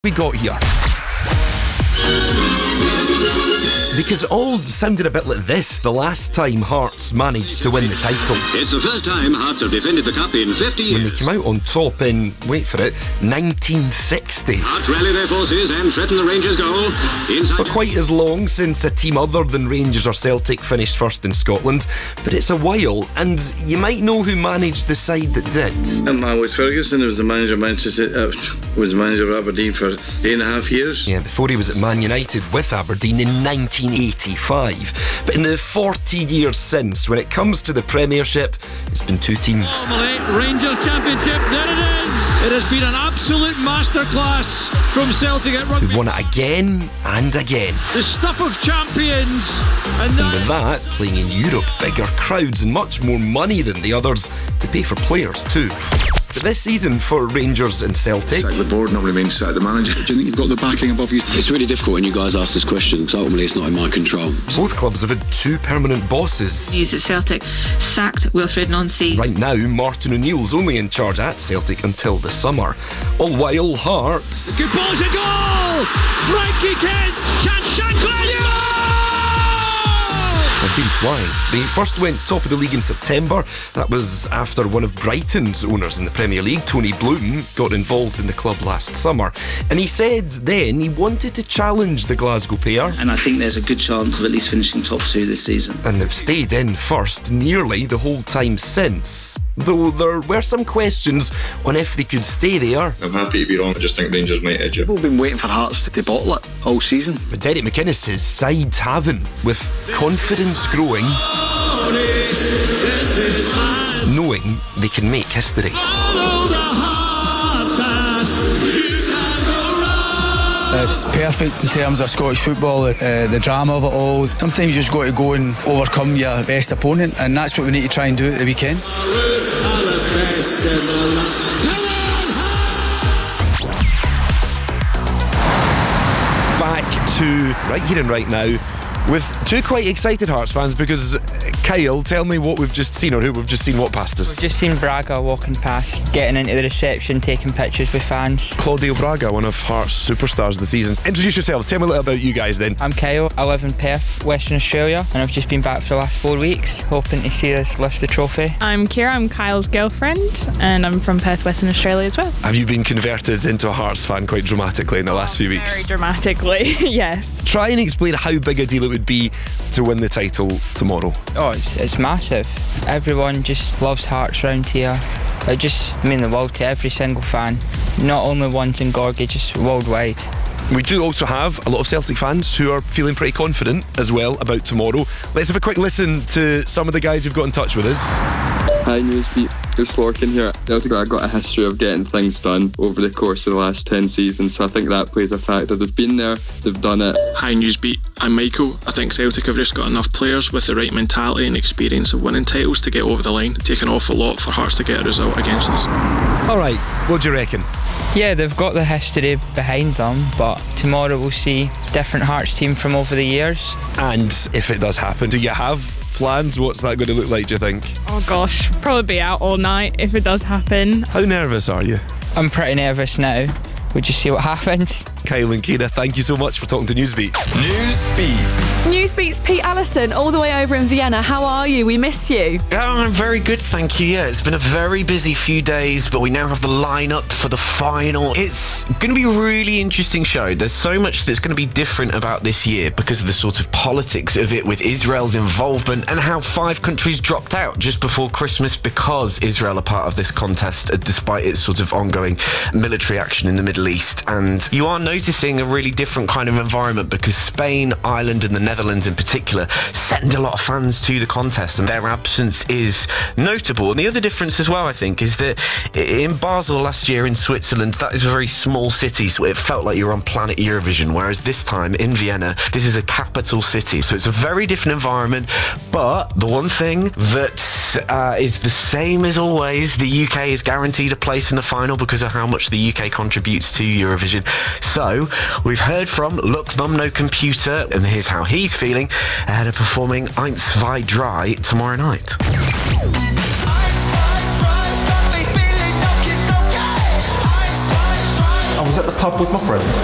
we got here. Because it all sounded a bit like this the last time Hearts managed to win the title. It's the first time Hearts have defended the Cup in 50 years. When they came out on top in, wait for it, 1960. Hearts rally their forces and threaten the Rangers' goal. For quite as long since a team other than Rangers or Celtic finished first in Scotland, but it's a while, and you might know who managed the side that did. Alex Ferguson was the manager of Manchester, was the manager of Aberdeen for 8.5 years. Yeah, before he was at Man United with Aberdeen in 1985. But in the 14 years since, when it comes to the Premiership, it's been two teams. Rangers Championship, there it is! It has been an absolute masterclass from Celtic at rugby. Who won it again and again. The stuff of champions. And with that, playing in Europe, bigger crowds and much more money than the others to pay for players too. But this season for Rangers and Celtic, sack the board, not really means sack the manager. Do you think you've got the backing above you? It's really difficult when you guys ask this question because ultimately it's not in my control. Both clubs have had two permanent bosses. He's at Celtic, sacked Wilfred Nancy. Right now, Martin O'Neill's only in charge at Celtic until the summer. All while Hearts... Good ball to goal! Frankie Kent! Shankland! They've been flying. They first went top of the league in September. That was after one of Brighton's owners in the Premier League, Tony Bloom, got involved in the club last summer. And he said then he wanted to challenge the Glasgow pair. And I think there's a good chance of at least finishing top two this season. And they've stayed in first nearly the whole time since. Though there were some questions on if they could stay there. I'm happy to be wrong, I just think Rangers might edge it. We've been waiting for Hearts to bottle it all season. But Derek McInnes says sides haven't, with confidence growing, knowing they can make history. It's perfect in terms of Scottish football, the drama of it all. Sometimes you just got to go and overcome your best opponent, and that's what we need to try and do at the weekend. Back to right here and right now with two quite excited Hearts fans, because Kyle, tell me what we've just seen, or who we've just seen walk past us. We've just seen Braga walking past, getting into the reception, taking pictures with fans. Claudio Braga, one of Hearts' superstars this season. Introduce yourselves, tell me a little about you guys then. I'm Kyle, I live in Perth, Western Australia, and I've just been back for the last 4 weeks, hoping to see us lift the trophy. I'm Kira, I'm Kyle's girlfriend, and I'm from Perth, Western Australia as well. Have you been converted into a Hearts fan quite dramatically in the last few weeks? Very dramatically, yes. Try and explain how big a deal it would be to win the title tomorrow. Oh, it's massive. Everyone just loves Hearts round here. It just means the world to every single fan, not only ones in Gorgie, just worldwide. We do also have a lot of Celtic fans who are feeling pretty confident as well about tomorrow. Let's have a quick listen to some of the guys who've got in touch with us. Hi Newsbeat, it's Lorcan here. Celtic have got a history of getting things done over the course of the last 10 seasons, so I think that plays a factor. They've been there, they've done it. Hi Newsbeat, I'm Michael. I think Celtic have just got enough players with the right mentality and experience of winning titles to get over the line. It'd take an awful lot for Hearts to get a result against us. Alright, what do you reckon? Yeah, they've got the history behind them, but tomorrow we'll see different Hearts team from over the years. And if it does happen, do you have plans? What's that going to look like, do you think? Oh gosh, probably be out all night if it does happen. How nervous are you? I'm pretty nervous now. We'll just see what happens. Kyle and Kira, thank you so much for talking to Newsbeat. Newsbeat's Pete Allison, all the way over in Vienna. How are you? We miss you. Oh, I'm very good, thank you. Yeah, it's been a very busy few days, but we now have the lineup for the final. It's going to be a really interesting show. There's so much that's going to be different about this year because of the sort of politics of it, with Israel's involvement and how 5 countries dropped out just before Christmas because Israel are part of this contest, despite its sort of ongoing military action in the Middle East. And you are noticing a really different kind of environment because Spain, Ireland and the Netherlands in particular send a lot of fans to the contest, and their absence is notable. And the other difference as well, I think, is that in Basel last year in Switzerland, that is a very small city, so it felt like you were on Planet Eurovision, whereas this time in Vienna, this is a capital city, so it's a very different environment. But the one thing that is the same as always, the UK is guaranteed a place in the final because of how much the UK contributes to Eurovision. So we've heard from Look Mum No Computer, and here's how he's feeling ahead of performing Eins, Zwei, Drei tomorrow night. I was at the pub with my friend.